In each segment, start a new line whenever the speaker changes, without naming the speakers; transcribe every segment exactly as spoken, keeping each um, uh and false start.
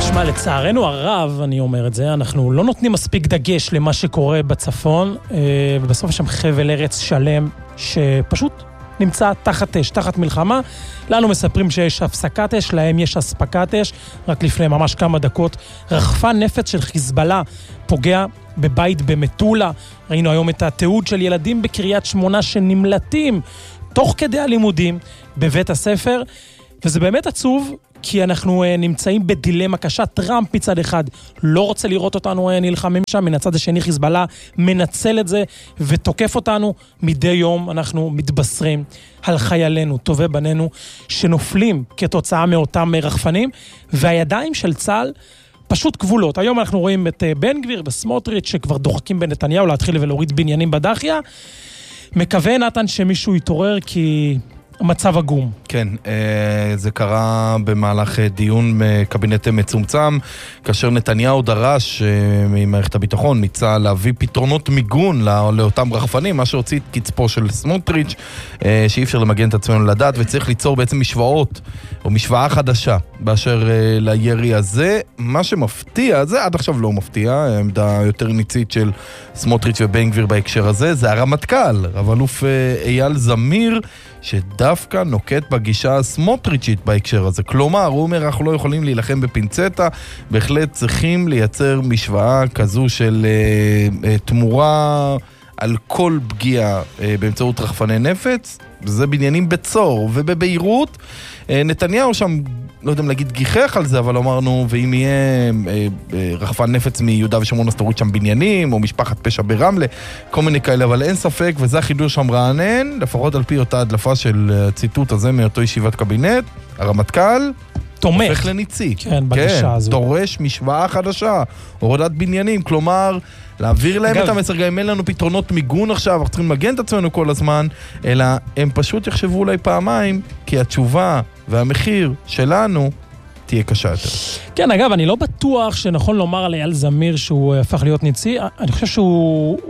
תשמע, לצערנו הרב, אני אומר את זה, אנחנו לא נותנים מספיק דגש למה שקורה בצפון, ובסוף יש שם חבל ארץ שלם שפשוט נמצא תחת אש, תחת מלחמה. לנו מספרים שיש הפסקת אש, להם יש הספקת אש. רק לפני ממש כמה דקות, רחפן נפץ של חיזבאללה פוגע בבית במטולה. ראינו היום את התיעוד של ילדים בקריית שמונה שנמלטים תוך כדי הלימודים בבית הספר, וזה באמת עצוב, כי אנחנו נמצאים בדילמה קשה. טראמפ מצד אחד לא רוצה לראות אותנו נלחמים שם, מן הצד השני חיזבאללה מנצל את זה ותוקף אותנו. מדי יום אנחנו מתבשרים על חיילינו, טובי בנינו, שנופלים כתוצאה מאותם רחפנים, והידיים של צה"ל פשוט כבולות. היום אנחנו רואים את בן גביר וסמוטריץ' שכבר דוחקים בנתניהו להתחיל ולהוריד בניינים בדחיה. מקווה נתן שמישהו יתעורר, כי מצב עגום.
כן, זה קרה במהלך דיון בקבינט מצומצם, כאשר נתניהו דרש ממערכת הביטחון, ניסה להביא פתרונות מיגון לאותם רחפנים, מה שהוציא את קצפו של סמוטריץ', שאי אפשר למגן את עצמנו לדעת, וצריך ליצור בעצם משוואות, או משוואה חדשה, באשר לירי הזה. מה שמפתיע, זה עד עכשיו לא מפתיע, העמדה יותר ניצית של סמוטריץ' ובן גביר בהקשר הזה, זה הרמטכ"ל, רב אלוף אייל זמיר, שדווקא נוקט בגישה הסמוטריצ'ית בהקשר הזה. כלומר, הוא אומר, אנחנו לא יכולים להילחם בפינצטה, בהחלט צריכים לייצר משוואה כזו של אה, אה, תמורה על כל פגיעה אה, באמצעות רחפני נפץ. זה בניינים בצור ובבהירות. אה, נתניהו שם, לא יודעים להגיד גיחך על זה, אבל אמרנו, ואם יהיה אה, אה, רחפן נפץ מיהודה ושומרון, אז תוריד שם בניינים, או משפחת פשע ברמלה, כל מיני כאלה, אבל אין ספק, וזה החידוש שם רענן, לפחות על פי אותה הדלפה של ציטוט הזה מאותו ישיבת קבינט, הרמטכ"ל
תומך.
הופך לניצי.
כן, בגישה
כן,
הזו.
דורש משוואה חדשה, הורדת בניינים, כלומר, להעביר להם אגב, את המסר, גם אם אין לנו פתרונות מיגון עכשיו, אנחנו צריכים למגן את עצמנו כל הזמן, אלא הם פשוט יחשבו אולי פעמיים, כי התשובה והמחיר שלנו תהיה קשה יותר.
כן, אגב, אני לא בטוח שנכון לומר על אייל זמיר שהוא הפך להיות ניצי. אני חושב שהוא,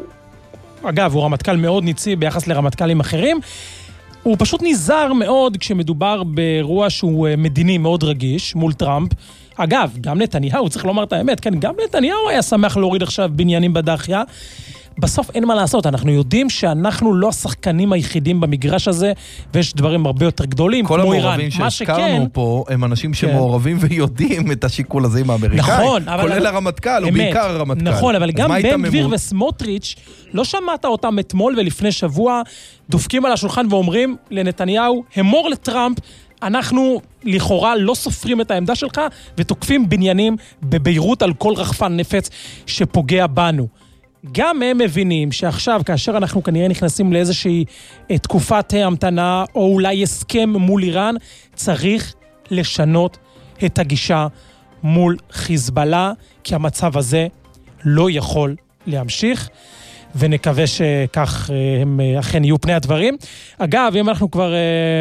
אגב, הוא רמטכ"ל מאוד ניצי ביחס לרמטכ"לים אחרים. הוא פשוט נזהר מאוד כשמדובר באירוע שהוא מדיני מאוד רגיש מול טראמפ. אגב, גם נתניהו, צריך לומר את האמת, כן, גם נתניהו היה שמח להוריד עכשיו בניינים בדחיה. בסוף אין מה לעשות, אנחנו יודעים שאנחנו לא השחקנים היחידים במגרש הזה, ויש דברים הרבה יותר גדולים, כמו איראן.
כל המעורבים שהזכרנו פה, הם אנשים שמעורבים ויודעים את השיקול הזה עם האמריקאים.
נכון,
כולל הרמטכ"ל, או בעיקר הרמטכ"ל.
נכון, אבל גם בן גביר וסמוטריץ', לא שמעת אותם אתמול ולפני שבוע, דופקים על השולחן ואומרים לנתניהו, המור לטראמפ, אנחנו לכאורה לא סופרים את העמדה שלך, ותוקפים בניינים בביירות על כל רחפן נפץ שפוגע בנו. גם הם מבינים שעכשיו, כאשר אנחנו כנראה נכנסים לאיזושהי תקופת המתנה, או אולי הסכם מול איראן, צריך לשנות את הגישה מול חיזבאללה, כי המצב הזה לא יכול להמשיך, ונקווה שכך הם אכן יהיו פני הדברים. אגב, אם אנחנו כבר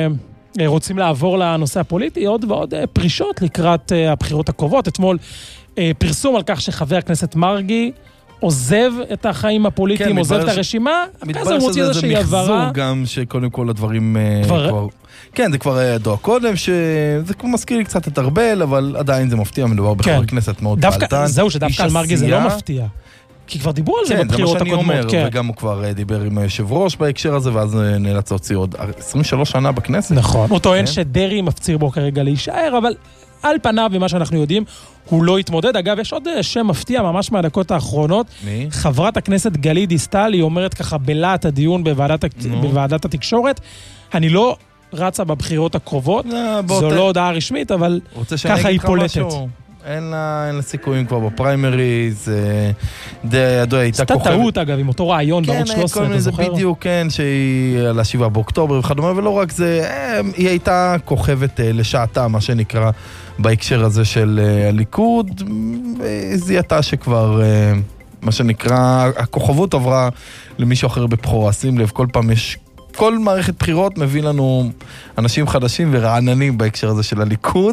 רוצים לעבור לנושא הפוליטי, עוד ועוד פרישות לקראת הבחירות הקרובות. אתמול פרסום על כך שחבר הכנסת מרגי עוזב את החיים הפוליטיים, עוזב את הרשימה,
מתברר שזה מחזור גם שקודם כל הדברים כבר... כן, זה כבר ידוע קודם, שזה כבר מזכיר לי קצת את ארבל, אבל עדיין זה מפתיע, מדובר בחבר כנסת מאוד פעלתן.
זהו, שדווקא על מרגי זה לא מפתיע. כי כבר דיברו על זה בבחירות הקודמות.
וגם הוא כבר דיבר עם היושב ראש בהקשר הזה, ואז נאלץ להוציא עוד עשרים ושלוש שנה בכנסת.
נכון. הוא טוען שדרי מפציר בו כרגע להישאר, אבל על פניו, במה שאנחנו יודעים, הוא לא יתמודד. אגב, יש עוד שם מפתיע ממש מהדקות האחרונות. מי? חברת הכנסת גלית דיסטל, היא אומרת ככה בלעת הדיון בוועדת, בוועדת התקשורת, אני לא רצה בבחירות הקרובות, זו לא הודעה רשמית, אבל ככה היא פולטת.
אין לה, אין לה סיכויים כבר בפריימריז, די ידוע, הייתה כוכבת.
עשתה טעות אגב, עם אותו רעיון בערוץ שלוש עשרה, אתה זוכר?
בדיוק, כן, שהיא על השבעה באוקטובר וכדומה, ולא רק זה, היא הייתה כוכבת לשעתה, מה שנקרא, בהקשר הזה של הליכוד, זיהתה שכבר, מה שנקרא, הכוכבות עברה למישהו אחר בבחורה, שים לב, כל פעם יש... כל מערכת בחירות מביא לנו אנשים חדשים ורעננים בהקשר הזה של הליכוד,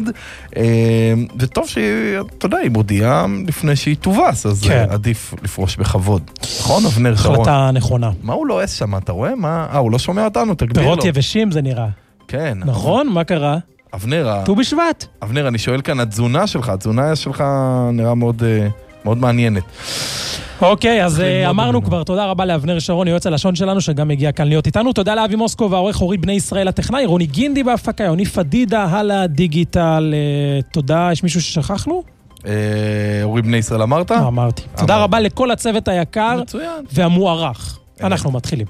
וטוב שהיא, אתה יודע, היא מודיעה לפני שהיא תובס, אז כן. עדיף לפרוש בכבוד. נכון, אבנר שרון?
החלטה נכונה.
מה הוא לא עש שם, אתה רואה? מה? אה, הוא לא שומע אותנו, תגביר לו.
פירות יבשים זה נראה.
כן.
נכון? מה קרה?
אבנר,
ט"ו בשבט.
אבנר, אני שואל כאן, התזונה שלך, התזונה שלך נראה מאוד, מאוד מעניינת.
אוקיי, אז אמרנו כבר, תודה רבה לאבנר שרון, יועץ הלשון שלנו, שגם הגיע כאן להיות איתנו. תודה לאבי מוסקו והעורך אורי בני ישראל הטכנאי, רוני גינדי בהפקה, יוני פדידה, הלאה דיגיטל. תודה, יש מישהו ששכחנו?
אורי בני ישראל אמרת?
אמרתי. תודה רבה לכל הצוות היקר והמוערך. אנחנו מתחילים.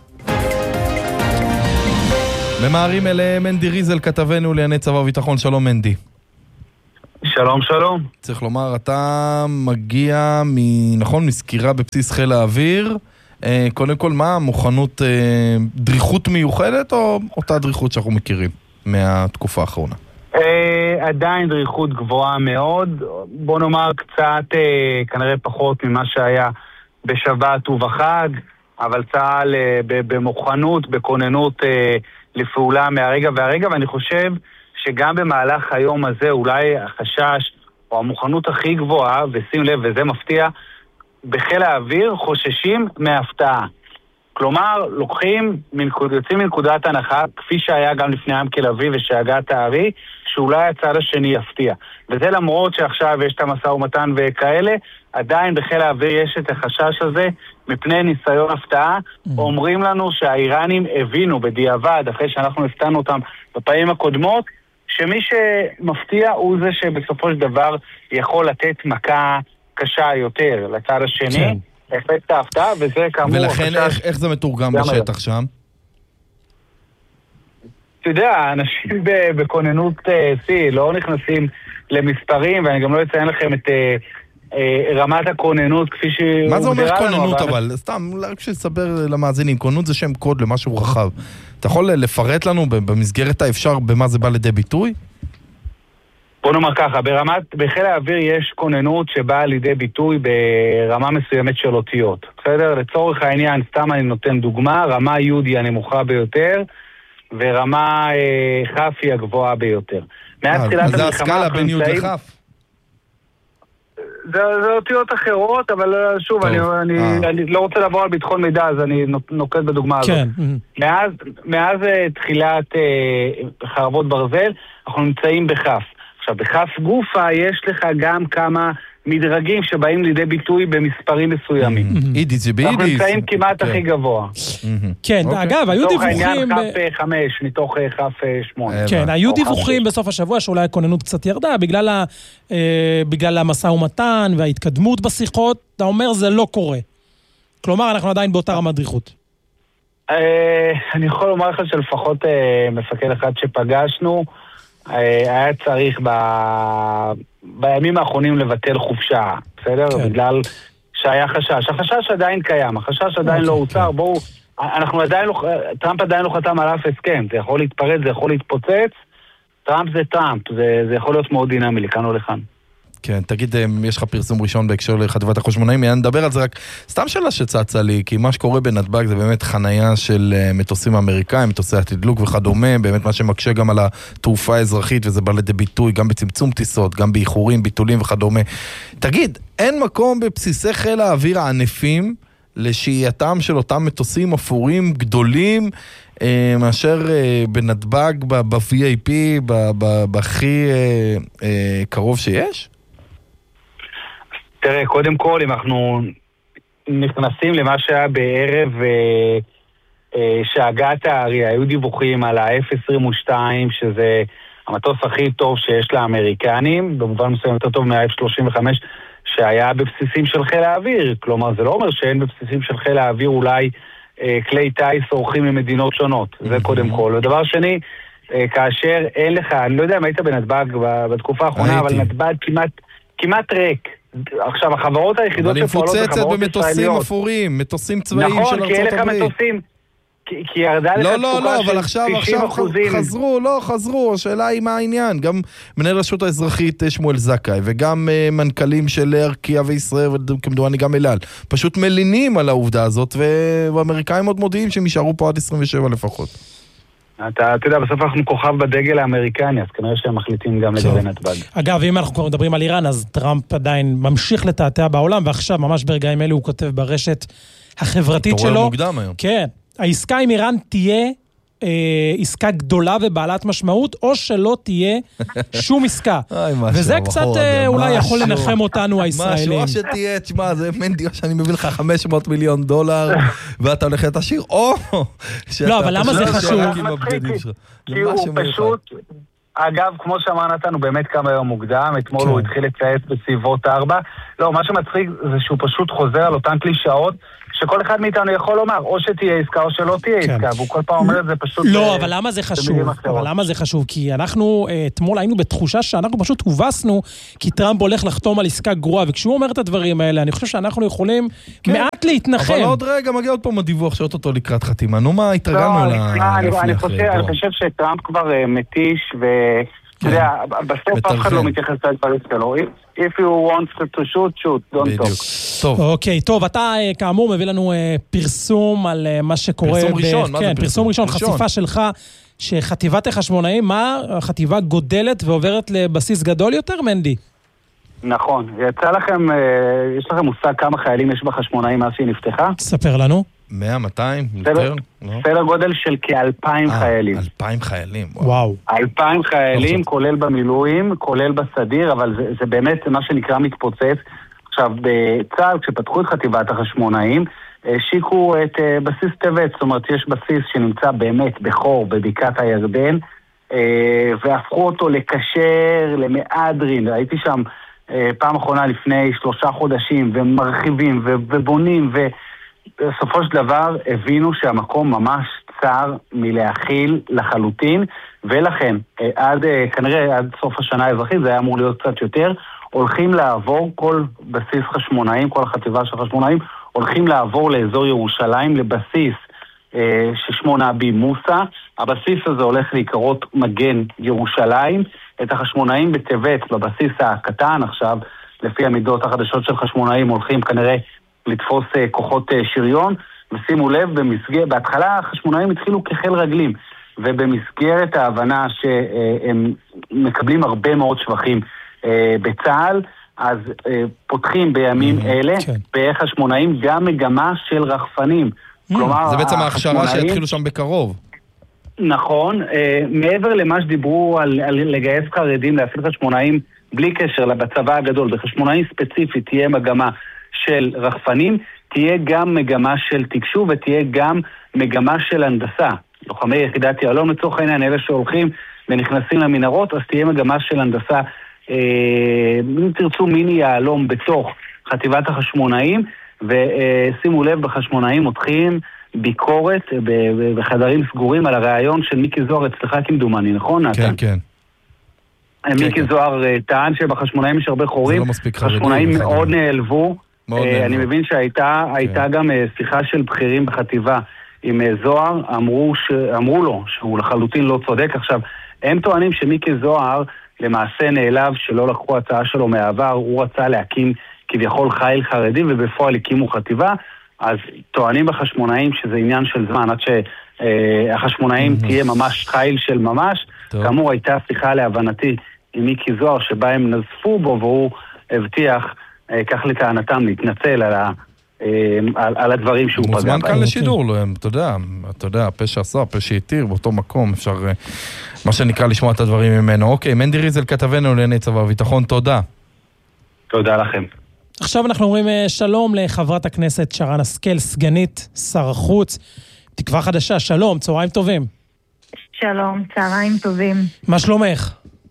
ממהרים אליהם מנדי ריזל, כתבנו לענייני צבא וביטחון. שלום מנדי.
שלום שלום.
צריך לומר, אתה מגיע מ... נכון, מסקירה בבסיס חיל האוויר. אה, קודם כל, מה המוכנות, אה, דריכות מיוחדת או אותה דריכות שאנחנו מכירים מהתקופה האחרונה?
אה, עדיין דריכות גבוהה מאוד. בוא נאמר קצת, אה, כנראה פחות ממה שהיה בשבת ובחג, אבל צה"ל אה, במוכנות, בכוננות אה, לפעולה מהרגע והרגע, ואני חושב שגם במהלך היום הזה אולי החשש או המוכנות הכי גבוהה, ושים לב, וזה מפתיע, בחיל האוויר חוששים מהפתעה. כלומר, לוקחים, יוצאים מנקודת הנחה, כפי שהיה גם לפני עמק אביב ושהגה תארי, שאולי הצד השני יפתיע. וזה למרות שעכשיו יש את המשא ומתן וכאלה, עדיין בחיל האוויר יש את החשש הזה מפני ניסיון הפתעה. Mm. אומרים לנו שהאיראנים הבינו בדיעבד, אחרי שאנחנו הפתענו אותם בפעמים הקודמות, שמי שמפתיע הוא זה שבסופו של דבר יכול לתת מכה קשה יותר לצד השני. כן. אפקט ההפתעה, וזה כאמור...
ולכן איך, איך זה מתורגם בשטח שם?
אתה יודע, אנשים בכוננות C לא נכנסים למספרים, ואני גם לא אציין לכם את רמת הכוננות כפי שהוגדרה לנו.
מה זה אומר כוננות אבל? סתם, רק שתסבר למאזינים, כוננות זה שם קוד למשהו רחב. אתה יכול לפרט לנו במסגרת האפשר במה זה בא לידי ביטוי?
בוא נאמר ככה, ברמת, בחיל האוויר יש כוננות שבאה לידי ביטוי ברמה מסוימת של אותיות. בסדר? לצורך העניין, סתם אני נותן דוגמה, רמה י' היא הנמוכה ביותר, ורמה אה, ח' היא הגבוהה ביותר.
אז זה הסקאלה בין י' לח'?
זה, זה אותיות אחרות, אבל שוב, אני, אני, אני לא רוצה לעבור על ביטחון מידע, אז אני נוקט בדוגמה הזאת.
כן.
מאז, מאז תחילת אה, חרבות ברזל, אנחנו נמצאים בכף. עכשיו, בכף גופה יש לך גם כמה מדרגים שבאים לידי ביטוי במספרים מסוימים.
אידיס זה באידיס.
אנחנו נמצאים כמעט הכי גבוה.
כן, אגב, היו דיווחים...
מתוך העניין כף חמש, מתוך כף שמונה.
כן, היו דיווחים בסוף השבוע שאולי הכוננות קצת ירדה, בגלל המשא ומתן וההתקדמות בשיחות, אתה אומר זה לא קורה. כלומר, אנחנו עדיין באותה רמת דריכות.
אני יכול לומר לך שלפחות מפקד אחד שפגשנו, היה צריך ב... בימים האחרונים לבטל חופשה, בסדר? כן. בגלל שהיה חשש. החשש עדיין קיים, החשש עדיין לא הוצר. בואו, אנחנו עדיין לא, טראמפ עדיין לא חתם על אף הסכם. זה יכול להתפרץ, זה יכול להתפוצץ. טראמפ זה טראמפ, זה, זה יכול להיות מאוד דינמי לכאן או לכאן.
כן, תגיד, יש לך פרסום ראשון בהקשר לחטיבת החשמונאים, אני נדבר על זה רק, סתם שאלה שצצה לי, כי מה שקורה בנתב"ג זה באמת חנייה של מטוסים אמריקאים, מטוסי התדלוק וכדומה, באמת מה שמקשה גם על התעופה האזרחית, וזה בא לידי ביטוי גם בצמצום טיסות, גם באיחורים, ביטולים וכדומה. תגיד, אין מקום בבסיסי חיל האוויר הענפים לשהייתם של אותם מטוסים אפורים גדולים, מאשר בנתב"ג, ב-וי איי פי, בהכי קרוב שיש?
תראה, קודם כל, אם אנחנו נכנסים למה שהיה בערב שהגה תארי, היו דיווחים על ה-אף עשרים ושתיים, שזה המטוס הכי טוב שיש לאמריקנים, במובן מסוים יותר טוב מה-אף שלושים וחמש, שהיה בבסיסים של חיל האוויר. כלומר, זה לא אומר שאין בבסיסים של חיל האוויר אולי כלי טייס אורחים ממדינות שונות. זה קודם כל. ודבר שני, כאשר אין לך, אני לא יודע אם היית בנתב"ג בתקופה האחרונה, אבל נתב"ג כמעט, כמעט ריק. עכשיו, החברות היחידות שפועלות זה חברות ישראליות.
אבל היא מפוצצת במטוסים אפורים, מטוסים צבאיים של ארצות הברית.
נכון, כי אין לך מטוסים. כי ירדה לך תפוקה של תשעים אחוזים.
חזרו, לא, חזרו, השאלה היא מה העניין. גם מנהל רשות האזרחית שמואל זכאי, וגם מנכ"לים של ארקיע וישראל, וכמדומני גם אל על, פשוט מלינים על העובדה הזאת, והאמריקאים עוד מודיעים שהם יישארו פה עד עשרים ושבע לפחות.
אתה יודע, בסוף אנחנו כוכב בדגל האמריקני, אז כנראה שהם מחליטים גם לגבי נתב"ג.
אגב, אם אנחנו כבר מדברים על איראן, אז טראמפ עדיין ממשיך לתעתע בעולם, ועכשיו, ממש ברגעים אלו, הוא כותב ברשת החברתית שלו.
תורר מוקדם היום.
כן. העסקה עם איראן תהיה עסקה גדולה ובעלת משמעות, או שלא תהיה שום עסקה. וזה קצת אולי יכול לנחם אותנו הישראלים.
משהו, או שתהיה, תשמע, זה מנדי, שאני מביא לך חמש מאות מיליון דולר, ואתה הולך לתשאיר, או...
לא, אבל למה זה חשוב?
כי הוא פשוט... אגב, כמו שאמר נתן, הוא באמת כמה יום מוקדם, אתמול הוא התחיל לצייץ בסביבות ארבע. לא, מה שמצחיק זה שהוא פשוט חוזר על אותן קלישאות, שכל אחד מאיתנו יכול לומר, או שתהיה עסקה או שלא תהיה עסקה, והוא כל פעם אומר את זה פשוט...
לא, אבל למה זה חשוב? אבל למה זה חשוב? כי אנחנו, אתמול היינו בתחושה שאנחנו פשוט הובסנו, כי טראמפ הולך לחתום על עסקה גרועה, וכשהוא אומר את הדברים האלה, אני חושב שאנחנו יכולים מעט להתנחם.
אבל עוד רגע מגיע עוד פעם הדיווח שעות אותו לקראת חתימה. נו מה, התרגלנו לה...
אני חושב שטראמפ כבר מתיש ו... אתה יודע, בסוף אף אחד לא מתייחס לדברים שלו. If you want to shoot, shoot, don't talk.
טוב.
אוקיי, טוב, אתה כאמור מביא לנו פרסום על מה שקורה.
פרסום ראשון, מה זה
פרסום? כן, פרסום ראשון, חשיפה שלך, שחטיבת החשמונאים, מה? החטיבה גודלת ועוברת לבסיס גדול יותר, מנדי?
נכון, יצא לכם, יש לכם מושג כמה חיילים יש בחשמונאים מאז שהיא נפתחה?
תספר לנו.
מאה, מאתיים, יותר?
סדר גודל של כאלפיים חיילים.
אלפיים חיילים,
וואו.
אלפיים חיילים, כולל במילואים, כולל בסדיר, אבל זה, זה באמת מה שנקרא מתפוצץ. עכשיו, בצה"ל, כשפתחו את חטיבת החשמונאים, שיקו את בסיס טבת, זאת אומרת, יש בסיס שנמצא באמת בחור, בבקעת הירדן, והפכו אותו לקשר, למהדרין. הייתי שם פעם אחרונה לפני שלושה חודשים, ומרחיבים, ובונים, ו... בסופו של דבר הבינו שהמקום ממש צר מלהכיל לחלוטין, ולכן עד, כנראה עד סוף השנה האזרחית, זה היה אמור להיות קצת יותר, הולכים לעבור כל בסיס חשמונאים, כל החטיבה של חשמונאים, הולכים לעבור לאזור ירושלים, לבסיס אה, ששמו נבי מוסא. הבסיס הזה הולך להיקרות מגן ירושלים, את החשמונאים בטבת, בבסיס הקטן עכשיו, לפי המידות החדשות של חשמונאים, הולכים כנראה לתפוס כוחות שריון, ושימו לב, במסגרת, בהתחלה החשמונאים התחילו כחיל רגלים, ובמסגרת ההבנה שהם מקבלים הרבה מאוד שבחים בצה"ל, אז פותחים בימים אלה, באיך חשמונאים, גם מגמה של רחפנים.
זה בעצם ההכשרה שהתחילו שם בקרוב.
נכון, מעבר למה שדיברו על לגייס חרדים להפעיל חשמונאים, בלי קשר בצבא הגדול, בחשמונאים ספציפית תהיה מגמה של רחפנים, תהיה גם מגמה של תקשוב ותהיה גם מגמה של הנדסה. לוחמי יחידת יעלום לצורך העניין, אלה שהולכים ונכנסים למנהרות, אז תהיה מגמה של הנדסה, אה, אם תרצו מיני יעלום בתוך חטיבת החשמונאים, ושימו לב, בחשמונאים מותחים ביקורת בחדרים סגורים על הרעיון של מיקי זוהר, אצלך כמדומני, נכון?
כן, כן.
מיקי זוהר טען שבחשמונאים יש הרבה חורים, חשמונאים מאוד נעלבו, אני מבין שהייתה גם שיחה של בכירים בחטיבה עם זוהר, אמרו לו שהוא לחלוטין לא צודק. עכשיו, הם טוענים שמיקי זוהר למעשה נעלב שלא לקחו הצעה שלו מהעבר, הוא רצה להקים כביכול חיל חרדים ובפועל הקימו חטיבה, אז טוענים בחשמונאים שזה עניין של זמן, עד שהחשמונאים תהיה ממש חיל של ממש. כאמור הייתה שיחה להבנתי עם מיקי זוהר שבה הם נזפו בו, והוא הבטיח כך לטענתם להתנצל על, ה, על, על הדברים שהוא פגע.
מוזמן כאן לשידור, אתה יודע, אתה יודע, פשע עשה, פשע יתיר, באותו מקום, אפשר, מה שנקרא, לשמוע את הדברים ממנו. אוקיי, מנדי ריזל כתבנו לענייני צבא וביטחון, תודה.
תודה לכם.
עכשיו אנחנו אומרים שלום לחברת הכנסת שרן השכל, סגנית שר החוץ, תקווה חדשה, שלום, צהריים טובים.
שלום, צהריים טובים.
מה שלומך?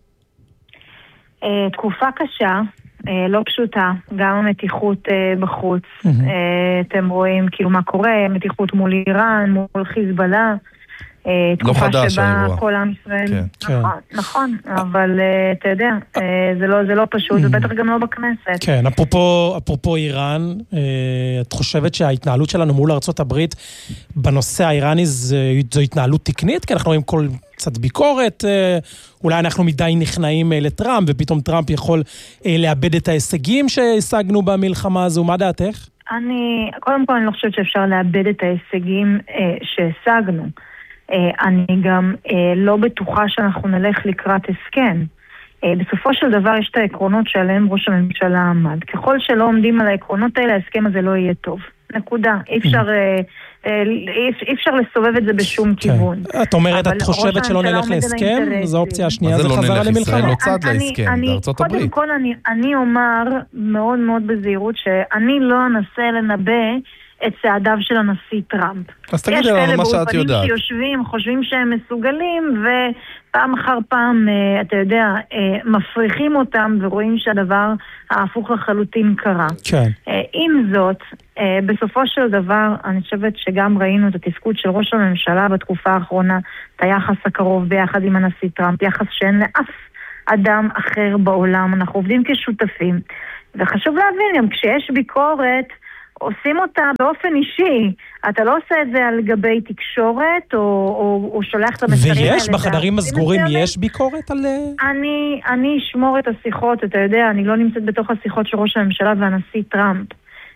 תקופה קשה, לא פשוטה, גם המתיחות בחוץ. אתם רואים כאילו מה קורה, מתיחות מול איראן, מול חיזבאללה.
לא חדש
שבה כל עם ישראל, נכון, נכון, אבל אתה יודע, זה לא פשוט, ובטח גם לא בכנסת.
כן, אפרופו איראן, את חושבת שההתנהלות שלנו מול ארצות הברית בנושא האיראני זו התנהלות תקנית? כי אנחנו רואים כל קצת ביקורת, אולי אנחנו מדי נכנעים לטראמפ, ופתאום טראמפ יכול לאבד את ההישגים שהשגנו במלחמה הזו, מה דעתך?
אני, קודם כל אני לא חושבת שאפשר לאבד את ההישגים שהשגנו. אני גם לא בטוחה שאנחנו נלך לקראת הסכם. בסופו של דבר יש את העקרונות שעליהם ראש הממשלה עמד. ככל שלא עומדים על העקרונות האלה, ההסכם הזה לא יהיה טוב. נקודה. אי אפשר אי אפשר לסובב את זה בשום כיוון.
את אומרת, את חושבת שלא נלך להסכם? זו האופציה השנייה, זה חזרה למלחמה.
ישראל לא צד להסכם, בארצות הברית.
קודם כל, אני אומר מאוד מאוד בזהירות שאני לא אנסה לנבא את צעדיו של הנשיא טראמפ.
אז תגידי לנו מה שאת יודעת.
יש כאלה באולפנים שיושבים, חושבים שהם מסוגלים, ופעם אחר פעם, אתה יודע, מפריחים אותם ורואים שהדבר ההפוך לחלוטין קרה.
כן.
עם זאת, בסופו של דבר, אני חושבת שגם ראינו את התפקוד של ראש הממשלה בתקופה האחרונה, את היחס הקרוב ביחד עם הנשיא טראמפ, יחס שאין לאף אדם אחר בעולם. אנחנו עובדים כשותפים. וחשוב להבין, גם כשיש ביקורת, עושים אותה באופן אישי. אתה לא עושה את זה על גבי תקשורת, או, או, או שולח את המסרים האלה.
ויש בחדרים הסגורים, יש ביקורת על...
אני, אני אשמור את השיחות, אתה יודע, אני לא נמצאת בתוך השיחות של ראש הממשלה והנשיא טראמפ.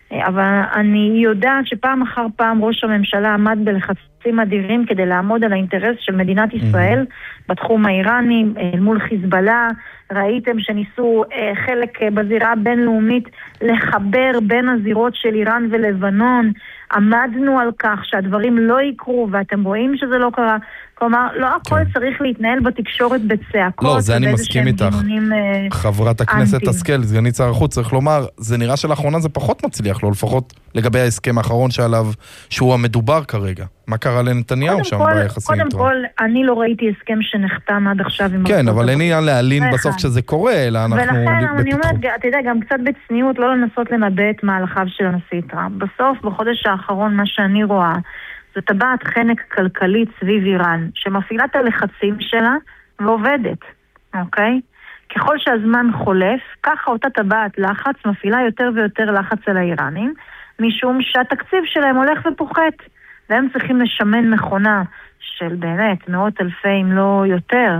אבל אני יודעת שפעם אחר פעם ראש הממשלה עמד בלחצים אדירים כדי לעמוד על האינטרס של מדינת ישראל בתחום האיראני, מול חיזבאללה. ראיתם שניסו אה, חלק אה, בזירה הבינלאומית לחבר בין הזירות של איראן ולבנון. עמדנו על כך שהדברים לא יקרו, ואתם רואים שזה לא קרה. כלומר, לא הכל כן. צריך להתנהל בתקשורת בצעקות.
לא, זה אני מסכים איתך. אה, חברת הכנסת השכל, סגנית שר החוץ, צריך לומר, זה נראה שלאחרונה זה פחות מצליח לו, לפחות לגבי ההסכם האחרון שעליו, שהוא המדובר כרגע. מה קרה לנתניהו שם ביחסים
איתו? קודם כל, אני לא ראיתי הסכם שנחתם עד עכשיו עם...
כן, אבל אין עניין להעלין בסוף שזה קורה, אלא אנחנו...
ולכן, אני אומרת, אתה יודע, גם קצת בצניעות, לא לנסות לנבא את מהלכיו של הנשיא טראמפ. בסוף, בחודש האחרון, מה שאני רואה, זה טבעת חנק כלכלית סביב איראן, שמפעילה את הלחצים שלה ועובדת, אוקיי? ככל שהזמן חולף, ככה אותה טבעת לחץ מפעילה יותר ויותר לחץ על האיראנים, משום שהתקציב שלהם הולך ופוחת. והם צריכים לשמן מכונה של באמת מאות אלפי, אם לא יותר,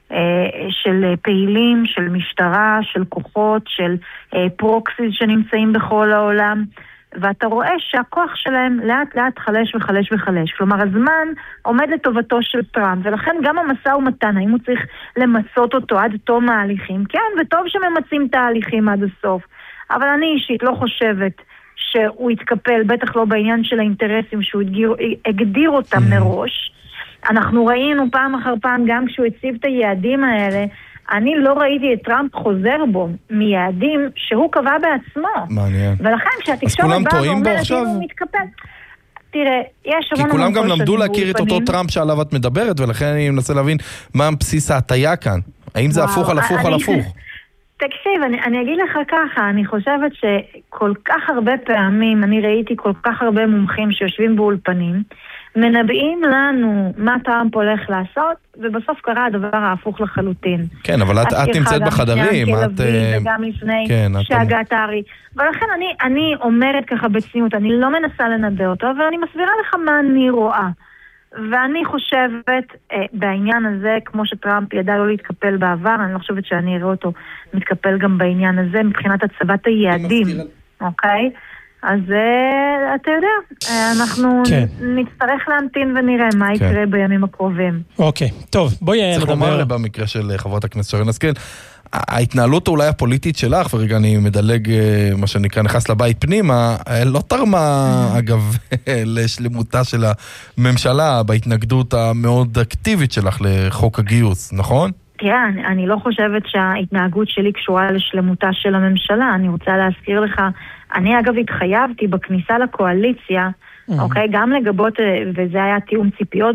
של פעילים, של משטרה, של כוחות, של פרוקסיס שנמצאים בכל העולם, ואתה רואה שהכוח שלהם לאט לאט חלש וחלש וחלש. כלומר, הזמן עומד לטובתו של טראמפ, ולכן גם המשא ומתן, האם הוא צריך למצות אותו עד תום ההליכים? כן, וטוב שממצים את ההליכים עד הסוף. אבל אני אישית לא חושבת שהוא יתקפל, בטח לא בעניין של האינטרסים שהוא הגדיר, הגדיר אותם מראש. אנחנו ראינו פעם אחר פעם, גם כשהוא הציב את היעדים האלה, אני לא ראיתי את טראמפ חוזר בו מיעדים שהוא קבע בעצמו.
מעניין.
ולכן כשהתקשורת באה ואומרת אם הוא מתקפל, תראה, יש
כי כולם גם למדו להכיר את אותו טראמפ שעליו את מדברת, ולכן אני מנסה להבין מה בסיס ההטיה כאן. האם זה הפוך על הפוך על הפוך?
תקשיב, אני, אני אגיד לך ככה, אני חושבת שכל כך הרבה פעמים, אני ראיתי כל כך הרבה מומחים שיושבים באולפנים, מנבאים לנו מה טראמפ הולך לעשות, ובסוף קרה הדבר ההפוך לחלוטין.
כן, אבל את, את נמצאת בחדרים. את...
וגם לפני כן, שהגעת הארי. ולכן אני, אני אומרת ככה בצניעות, אני לא מנסה לנבא אותו, אבל אני מסבירה לך מה אני רואה. ואני חושבת אה, בעניין הזה, כמו שטראמפ ידע לא להתקפל בעבר, אני לא חושבת שאני אראה אותו מתקפל גם בעניין הזה, מבחינת הצבת היעדים, אוקיי? אז אה, אתה יודע, אה, אנחנו כן. נצטרך להמתין ונראה מה כן. יקרה בימים הקרובים.
אוקיי, טוב, בואי נדבר.
צריך לומר במקרה של חברת הכנסת שרן השכל, ההתנהלות אולי הפוליטית שלך, ורגע אני מדלג, מה שנקרא, נכנס לבית פנימה, לא תרמה, אגב, לשלמותה של הממשלה, בהתנגדות המאוד אקטיבית שלך לחוק הגיוס, נכון?
תראה, אני, אני לא חושבת שההתנהגות שלי קשורה לשלמותה של הממשלה. אני רוצה להזכיר לך, אני אגב התחייבתי בכניסה לקואליציה, אוקיי, גם לגבות, וזה היה תיאום ציפיות,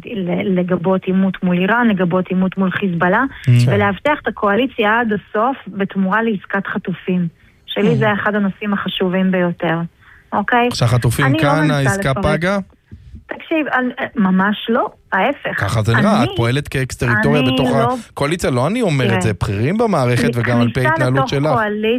לגבות עימות מול איראן, לגבות עימות מול חיזבאללה, ולהבטיח את הקואליציה עד הסוף בתמורה לעסקת חטופים. שלי זה אחד הנושאים החשובים ביותר. אוקיי?
כשהחטופים כאן, העסקה פגה?
תקשיב, ממש לא, ההפך.
ככה זה נראה, את פועלת כאקסטריטוריה בתוך הקואליציה, לא אני אומר את זה, בכירים במערכת וגם על פי התנהלות שלך.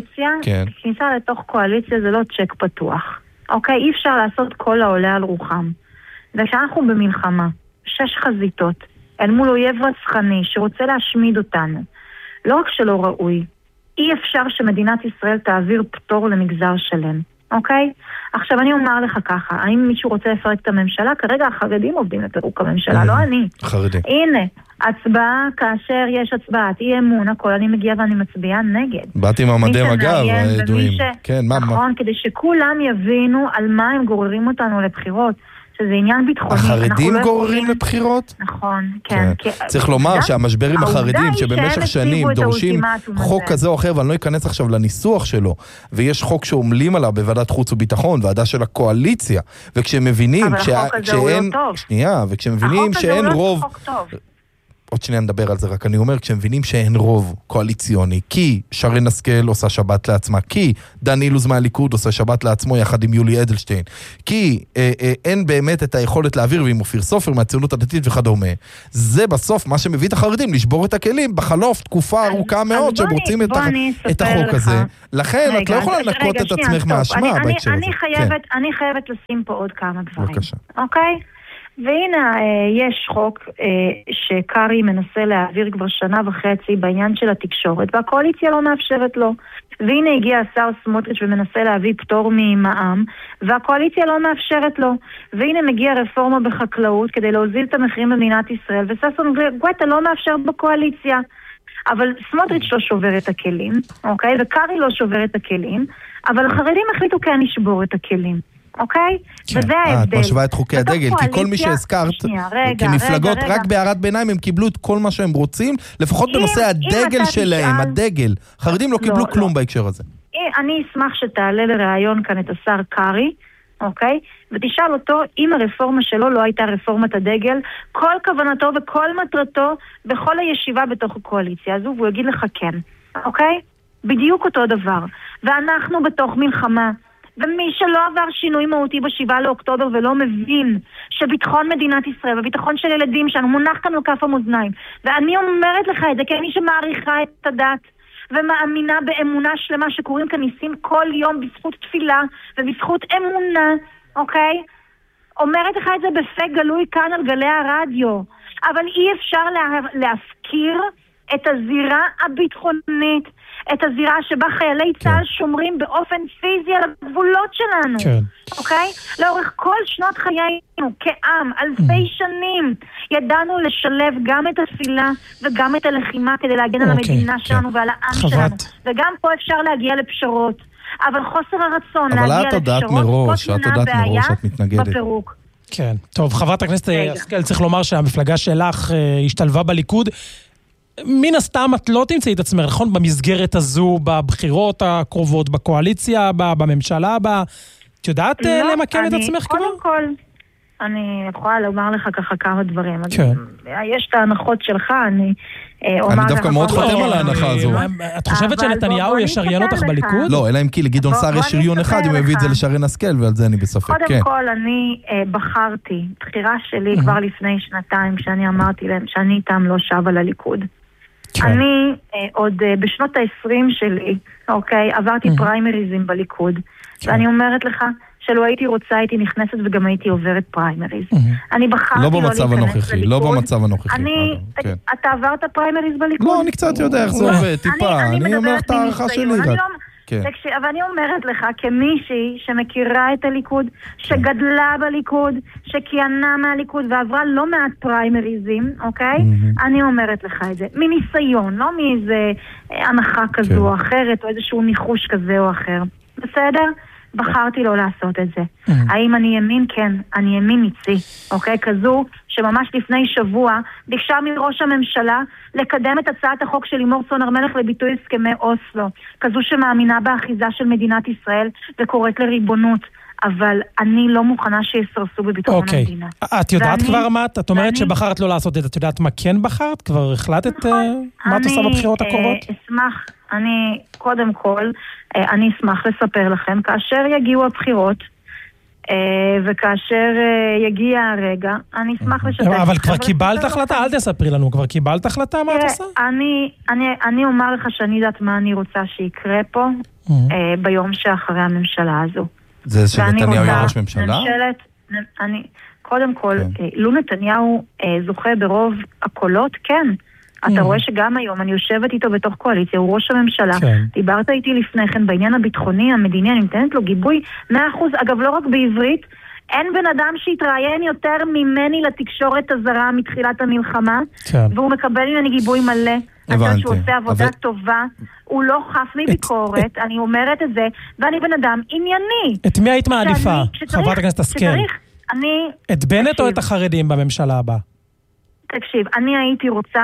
כניסה לתוך קואליציה זה לא צ'ק פתוח. אוקיי, אי אפשר לעשות כל העולה על רוחם. וכשאנחנו במלחמה, שש חזיתות, אל מול אויב רצחני שרוצה להשמיד אותנו, לא רק שלא ראוי, אי אפשר שמדינת ישראל תעביר פטור למגזר שלם. אוקיי? עכשיו אני אומר לך ככה, האם מישהו רוצה לפרק את הממשלה? כרגע החרדים עובדים לפירוק הממשלה, לא אני. חרדים.
הנה, הצבעה כאשר יש הצבעת, אי אמון, הכל, אני מגיעה ואני מצביעה נגד.
באתי עם המדי מג"ב, הידועים.
כן, מה, נכון, מה? כדי שכולם יבינו על מה הם גוררים אותנו לבחירות. שזה עניין ביטחוני.
החרדים גוררים לבחירות?
נכון, כן.
צריך לומר שהמשבר עם החרדים, שבמשך שנים דורשים חוק כזה או אחר, ואני לא אכנס עכשיו לניסוח שלו, ויש חוק שעומלים עליו בוועדת חוץ וביטחון, ועדה של הקואליציה, וכשהם מבינים,
אבל החוק הזה הוא לא טוב.
שנייה, וכשהם מבינים שאין רוב, עוד שניה נדבר על זה, רק אני אומר, כשהם מבינים שאין רוב קואליציוני, כי שרן השכל עושה שבת לעצמה, כי דן אילוז מהליכוד עושה שבת לעצמו יחד עם יולי אדלשטיין, כי אה, אה, אין באמת את היכולת להעביר, ועם אופיר סופר מהציונות הדתית וכדומה, זה בסוף מה שמביא את החרדים לשבור את הכלים בחלוף תקופה ארוכה מאוד שהם רוצים את, את החוק הזה. לכן רגע, את לא יכולה לנקות את עצמך מהאשמה בהקשר הזה.
אני חייבת, כן. אני חייבת לשים פה עוד כמה דברים. בבקשה. אוקיי? והנה, יש חוק שקרי מנסה להעביר כבר שנה וחצי בעניין של התקשורת, והקואליציה לא מאפשרת לו. והנה הגיע השר סמוטריץ' ומנסה להביא פטור ממע"מ, והקואליציה לא מאפשרת לו. והנה מגיע רפורמה בחקלאות כדי להוזיל את המחירים במדינת ישראל, וששון גואטה לא מאפשר בקואליציה. אבל סמוטריץ' לא שובר את הכלים, אוקיי? וקרי לא שובר את הכלים, אבל החרדים החליטו כן לשבור את הכלים. אוקיי? וזה ההבדל.
את משווה את חוקי הדגל, כי כל מי שהזכרת, כמפלגות רק בהערת ביניים, הם קיבלו את כל מה שהם רוצים, לפחות בנושא הדגל שלהם, הדגל. חרדים לא קיבלו כלום בהקשר הזה.
אני אשמח שתעלה לראיון כאן את השר קרי, אוקיי? ותשאל אותו אם הרפורמה שלו לא הייתה רפורמת הדגל, כל כוונתו וכל מטרתו בכל הישיבה בתוך הקואליציה הזו, והוא יגיד לך כן, אוקיי? בדיוק אותו דבר. ואנחנו בתוך מלחמה, ומי שלא עבר שינוי מהותי בשבעה לאוקטובר ולא מבין שביטחון מדינת ישראל וביטחון של ילדים שלנו מונח כאן על כף המאזניים, ואני אומרת לך את זה כמי שמעריכה את הדת ומאמינה באמונה שלמה שקוראים כאן ניסים כל יום בזכות תפילה ובזכות אמונה, אוקיי? אומרת לך את זה בפה גלוי כאן על גלי הרדיו, אבל אי אפשר לה, להפקיר את הזירה הביטחונית, את הזירה שבה חיילי כן. צה"ל שומרים באופן פיזי על הגבולות שלנו. כן. אוקיי? לאורך כל שנות חיינו, כעם, אלפי mm. שנים, ידענו לשלב גם את התפילה וגם את הלחימה כדי להגן אוקיי. על המדינה כן. שלנו ועל העם חוות. שלנו. וגם פה אפשר להגיע לפשרות. אבל חוסר הרצון להגיע לפשרות,
אבל את יודעת מראש, את יודעת מראש שאת מתנגדת.
בפירוק.
כן. טוב, חברת הכנסת השכל, צריך לומר שהמפלגה שלך השתלבה בליכוד. מן הסתם את לא תמצאי את עצמך, נכון? במסגרת הזו, בבחירות הקרובות, בקואליציה, בממשלה הבאה. את יודעת לא, למקם את עצמך כבר?
קודם כל, אני יכולה לומר לך ככה כמה דברים. כן. יש את ההנחות שלך, אני אומר לך...
אני דווקא מאוד חותם על ההנחה הזו.
את חושבת שנתניהו ישריין אותך בליכוד?
לא, אלא אם כי לגדעון סער יש שריון אחד, אם הוא הביא את זה לשרן השכל, ועל זה אני בספק.
קודם כל, אני בחרתי, בחירה שלי כבר לפני שנתיים, כשאני אמרתי להם שאני איתם לא שווה לליכוד. אני עוד בשנות ה-עשרים שלי, אוקיי, עברתי פריימריזים בליכוד, ואני אומרת לך שלא הייתי רוצה, הייתי נכנסת וגם הייתי עוברת פריימריז. אני בחרתי
לא במצב הנוכחי, לא במצב הנוכחי.
אתה עברת פריימריז בליכוד?
לא, אני קצת יודע איך זה עובד, טיפה, אני אומר את הערכה שלי.
אבל אני אומרת לך, כמישהי שמכירה את הליכוד, שגדלה בליכוד, שכיהנה מהליכוד ועברה לא מעט פריימריזים, אוקיי? אני אומרת לך את זה. מניסיון, לא מאיזה הנחה כזו או אחרת, או איזשהו ניחוש כזה או אחר. בסדר? בחרתי לא לעשות את זה. האם אני ימין? כן, אני ימין ניצי, אוקיי? כזו שממש לפני שבוע ביקשה מראש הממשלה לקדם את הצעת החוק של לימור סון הר מלך לביטוי הסכמי אוסלו. כזו שמאמינה באחיזה של מדינת ישראל וקוראת לריבונות. אבל אני לא מוכנה שיסרסו בביטחון okay. המדינה.
את יודעת ואני, כבר מה? את אומרת ואני... שבחרת לא לעשות את זה. את יודעת מה כן בחרת? כבר החלטת נכון. uh, מה את עושה בבחירות הקרובות?
אה, אשמח, אני קודם כל, אה, אני אשמח לספר לכם, כאשר יגיעו הבחירות, אה, וכאשר אה, יגיע הרגע, אני אשמח לשתף.
אבל כבר קיבלת החלטה? אל תספרי לנו, כבר קיבלת החלטה? מה את עושה?
אני, אני, אני אומר לך שאני יודעת מה אני רוצה שיקרה פה, אה, ביום שאחרי הממשלה הזו.
זה שנתניהו יהיה ראש ממשלה?
ממשלת, אני, קודם כל, כן. לו נתניהו אה, זוכה ברוב הקולות, כן. אתה mm. רואה שגם היום אני יושבת איתו בתוך קואליציה, הוא ראש הממשלה. כן. דיברת איתי לפני כן בעניין הביטחוני, המדיני, אני נותנת לו גיבוי מאה אחוז. אגב, לא רק בעברית, אין בן אדם שהתראיין יותר ממני לתקשורת הזרה מתחילת המלחמה, כן. והוא מקבל ממני גיבוי מלא. אני חושבת שהוא עושה עבודה אבל... טובה, הוא לא חף מביקורת, את... אני אומרת את זה, ואני בן אדם ענייני.
את מי היית מעדיפה, חברת הכנסת השכל?
אני...
את בנט
תקשיב,
או את החרדים בממשלה הבאה?
תקשיב, אני הייתי רוצה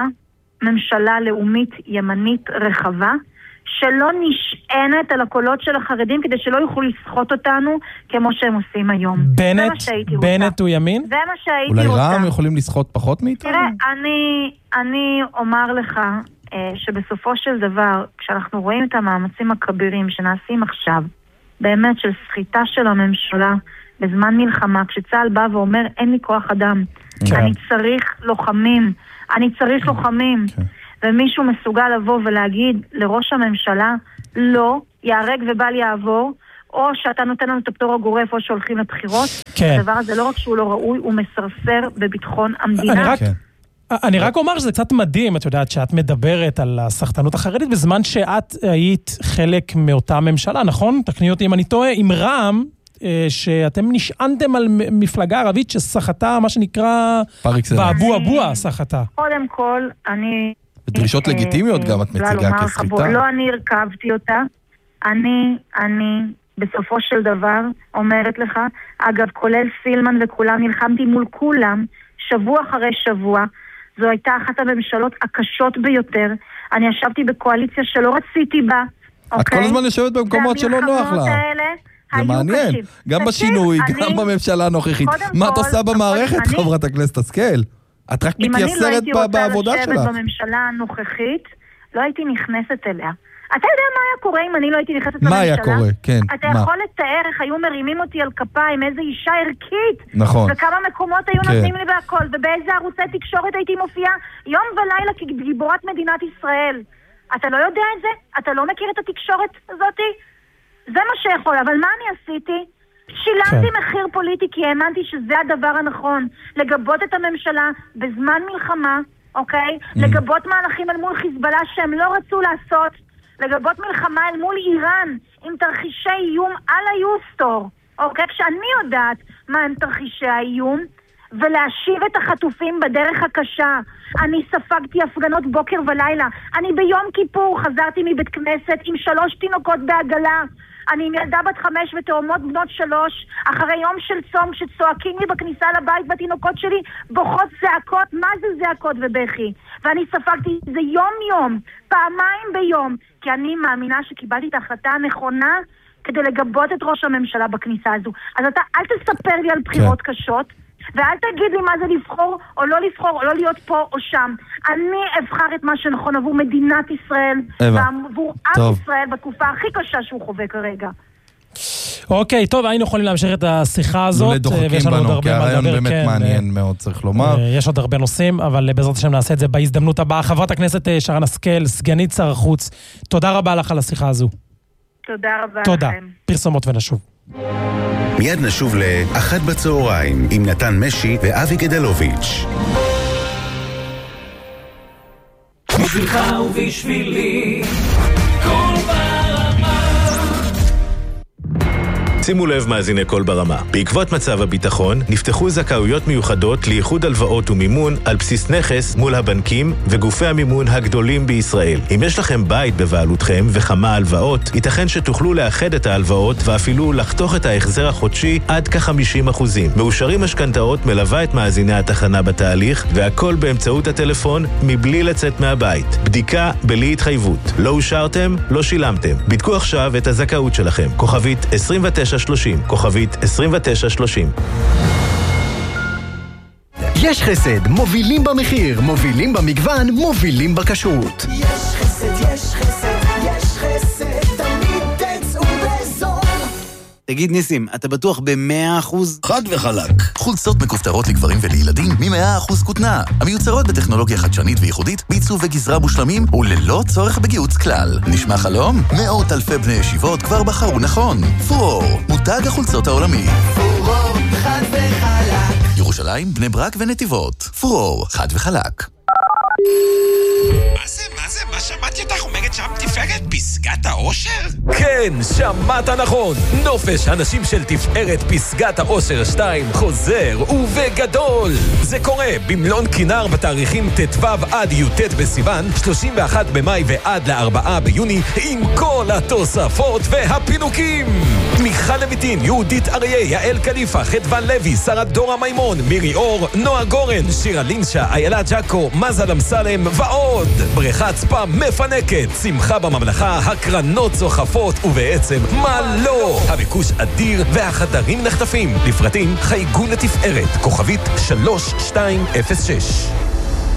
ממשלה לאומית ימנית רחבה, שלא נשענת על הקולות של החרדים, כדי שלא יוכלו לסחוט אותנו כמו שהם עושים היום.
בנט, בנט הוא ימין?
זה מה שהייתי
אולי
רוצה.
רע"מ יכולים לסחוט פחות מאיתנו?
תראה, אני, אני אומר לך אה, שבסופו של דבר, כשאנחנו רואים את המאמצים הכבירים שנעשים עכשיו, באמת של סחיטה של הממשלה בזמן מלחמה, כשצה"ל בא ואומר אין לי כוח אדם,
כן.
אני צריך לוחמים, אני צריך לוחמים,
כן.
ומישהו מסוגל לבוא ולהגיד לראש הממשלה, לא, יהרג ובל יעבור, או שאתה נותן לנו את הפטור הגורף, או שהולכים לבחירות.
כן.
הדבר הזה לא רק שהוא לא ראוי, הוא מסרסר בביטחון המדינה.
אני רק,
כן.
אני רק אומר שזה קצת מדהים, את יודעת, שאת מדברת על הסחטנות החרדית, בזמן שאת היית חלק מאותה ממשלה, נכון? תקני אותי אם אני טועה, עם רע"מ, שאתם נשענתם על מפלגה ערבית שסחטה, מה שנקרא, באבו אבוה סחטה.
קודם כל, אני...
דרישות לגיטימיות גם את מציגה כסחיטה.
לא אני הרכבתי אותה, אני, אני בסופו של דבר אומרת לך, אגב, כולל סילמן וכולם, נלחמתי מול כולם, שבוע אחרי שבוע, זו הייתה אחת הממשלות הקשות ביותר, אני ישבתי בקואליציה שלא רציתי בה,
את כל הזמן יושבת במקומות שלא נוח לה. זה מעניין, גם בשינוי, גם בממשלה הנוכחית. מה את עושה במערכת, חברת הכנסת השכל? את רק מתייסרת בעבודה שלך.
אם אני לא הייתי רוצה לשבת בממשלה הנוכחית, לא הייתי נכנסת אליה. אתה יודע מה היה קורה אם אני לא הייתי נכנסת בממשלה?
מה היה קורה? כן,
אתה יכול לתאר איך היו מרימים אותי על כפיים, איזה אישה ערכית.
נכון.
וכמה מקומות היו נותנים לי בהכל, ובאיזה ערוצי תקשורת הייתי מופיעה יום ולילה כגיבורת מדינת ישראל. אתה לא יודע את זה? אתה לא מכיר את התקשורת הזאת? זה מה שיכול, אבל מה אני עשיתי? שילמתי כן. מחיר פוליטי כי האמנתי שזה הדבר הנכון, לגבות את הממשלה בזמן מלחמה, אוקיי? Mm. לגבות מהלכים אל מול חיזבאללה שהם לא רצו לעשות, לגבות מלחמה אל מול איראן עם תרחישי איום על היוסטור, אוקיי? כשאני יודעת מה הם תרחישי האיום, ולהשיב את החטופים בדרך הקשה. אני ספגתי הפגנות בוקר ולילה. אני ביום כיפור חזרתי מבית כנסת עם שלוש תינוקות בעגלה. אני עם ילדה בת חמש ותאומות בנות שלוש, אחרי יום של צום שצועקים לי בכניסה לבית והתינוקות שלי בוכות זעקות, מה זה זעקות ובכי? ואני ספגתי זה יום יום, פעמיים ביום, כי אני מאמינה שקיבלתי את ההחלטה הנכונה כדי לגבות את ראש הממשלה בכניסה הזו. אז אתה אל תספר לי על בחירות כן. קשות, ואל תגיד לי מה זה לבחור או לא לבחור או לא להיות פה או שם. אני אבחר את מה שנכון עבור מדינת ישראל ועבור עם ישראל בתקופה הכי קשה שהוא חווה כרגע.
אוקיי, טוב, היינו יכולים להמשיך את השיחה הזאת.
לדוחקים בנו, כי הרעיון באמת מעניין מאוד, צריך לומר.
יש עוד הרבה נושאים, אבל בעזרת השם נעשה את זה בהזדמנות הבאה. חברת הכנסת שרן השכל, סגנית שר החוץ, תודה רבה לך על השיחה הזו.
תודה רבה לכם.
תודה. פרסומות ונשוב.
מיד נשוב לאחת בצהריים עם נתן משי ואבי גדלוביץ'.
בשבילך ובשבילי כל ברמה.
שימו לב מאזיני כל ברמה. בעקבות מצב הביטחון, נפתחו זכאויות מיוחדות לייחוד הלוואות ומימון על בסיס נכס מול הבנקים וגופי המימון הגדולים בישראל. אם יש לכם בית בבעלותכם וכמה הלוואות, ייתכן שתוכלו לאחד את ההלוואות ואפילו לחתוך את ההחזר החודשי עד כ-חמישים אחוזים. מאושרים משכנתאות מלווה את מאזיני התחנה בתהליך, והכל באמצעות הטלפון מבלי לצאת מהבית. בדיקה בלי התחייבות. לא אושרתם, לא שילמתם. בדקו עכשיו את הזכאות שלכם. כוכבית עשרים ותשע שלושים, כוכבית עשרים ותשע שלושים.
יש חסד, מובילים במחיר, מובילים במגוון, מובילים בכשרות.
יש חסד, יש חסד, יש חסד, תמיד תצאו בזול.
תגיד ניסים, אתה בטוח ב-מאה אחוז?
חד וחלק. חולצות מכופתרות לגברים ולילדים מ-מאה אחוז כותנה. המיוצרות בטכנולוגיה חדשנית וייחודית, בעיצוב וגזרה מושלמים וללא צורך בגיוץ כלל. נשמע חלום? מאות אלפי בני ישיבות כבר בחרו נכון. פורור, מותג החולצות העולמי.
פורור, חד וחלק.
ירושלים, בני ברק ונתיבות. פורור, חד וחלק.
מה זה, מה זה, מה שמעתי אותך אומרת שם תפארת פסגת האושר?
כן, שמעת נכון. נופש הנשים של תפארת פסגת האושר שתיים חוזר ובגדול. זה קורה במלון כינר בתאריכים ט"ו עד י"ט בסיוון, שלושים ואחד במאי ועד לארבעה ביוני, עם כל התוספות והפינוקים. מיכל לויטין, יהודית אריה, יעל קליפה, חדוון לוי, שרה דורה מימון, מירי אור, נועה גורן, שירה לינשה, איילה ג'קו, מזל אמסלם ועוד. בריכת ספא מפנקת, שמחה בממלכה, הקרנות זוחפות, ובעצם מה לא? הביקוש אדיר והחדרים נחטפים. לפרטים חייגו לתפארת, כוכבית שלוש שתיים אפס שש.